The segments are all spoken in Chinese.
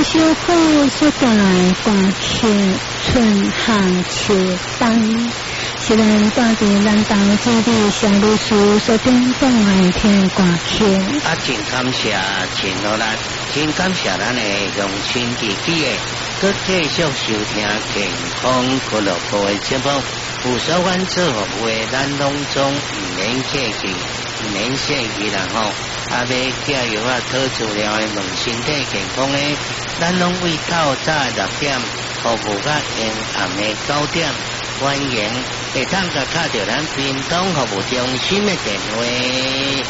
小可所带来歌曲春夏秋冬，是咱带伫咱岛基地小律师所点动来听歌曲。 真感谢，真好咱，真感谢咱的用心自己的，佮继续收听健康俱乐部的节目。有所关注服务的，咱拢总唔免客气，唔免客气啦吼。要加油讨资料的问身体健康的，咱拢为到早6点服务到阴暗的9点，欢迎会当甲打到咱屏东服务中心的电话。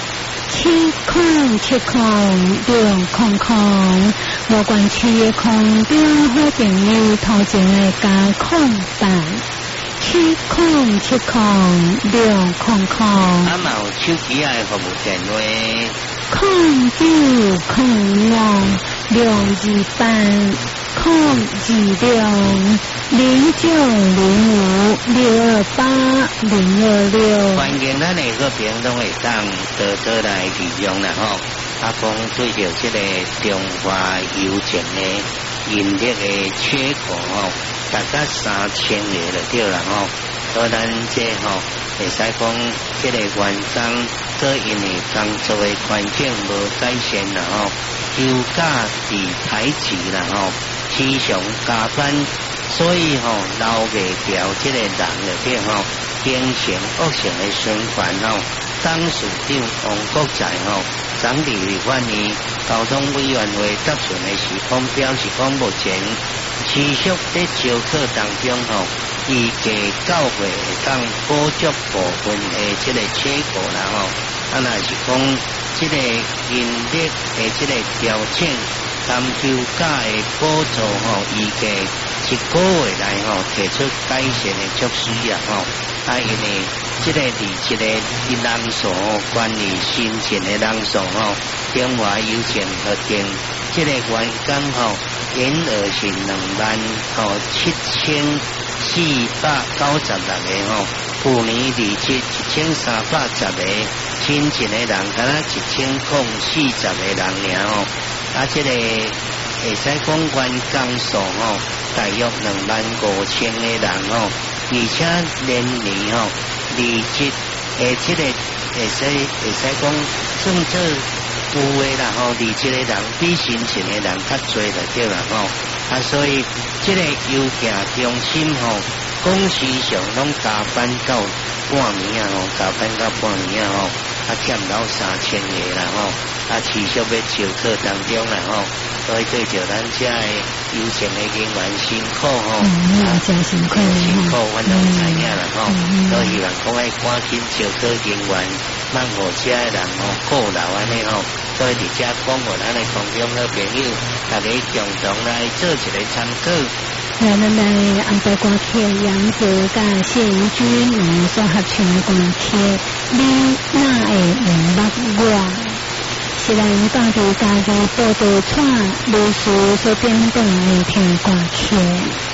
7070600，无关区的空标好朋友头前的加空档。7070600， 嘛有手机的服务电话 0926280026， 欢迎咱的个屏东会当多来利用啦吼。讲对着这个中华邮政的人力的缺口吼，大概3000个就对啦吼。所以咱这吼会使讲，这个员工做因为工作的环境无改善啦吼，休假是排挤啦吼，时常加班，所以吼留袂掉这个人就对吼，形成恶性的循环吼。当署长王国才吼，昨日反映交通委员会答询的时候表示讲，目前持续在招考当中吼，预计9月会当补足部分的这个缺口啦吼。若是讲这个人力的这个调整，参休假的补助吼，预计1个月来吼提出改善的措施啊吼。因为这个离这个人数管理申请的人数吼，中华邮政核定这个员工吼，员额是27496个吼，去年离这1310个申请的人，敢若1040个人尔吼，这个会使讲员工数吼，大约25000个人吼。而且年龄吼，离职这个会使讲算做有的啦吼，离职的人比申请的人较多就对啦吼。所以这个邮件中心吼，工时上拢加班到半暝啊吼，加班到半暝啊吼，欠到3000个啦吼，持续要招考当中啦吼。所以对着咱这的邮政的人员辛苦吼， 真辛苦， 阮拢知影啦吼。都希望讲爱赶紧招考人员，莫互这的人吼过劳安尼吼。所以伫遮讲互咱的空中好朋友，大家共同来做一个参考。 咱来安排歌曲，杨子甲谢盈君所合唱的歌曲，你哪会明白我？是咱当地家己报道串律师所点动来听歌曲。